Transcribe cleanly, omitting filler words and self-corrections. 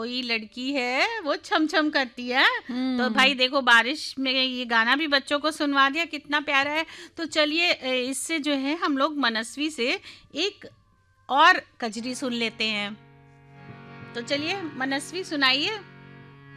कोई लड़की है वो छम छम करती है। तो भाई देखो बारिश में ये गाना भी बच्चों को सुनवा दिया, कितना प्यारा है। तो चलिए इससे जो है हम लोग मनस्वी से एक और कजरी सुन लेते हैं। तो चलिए मनस्वी सुनाइए।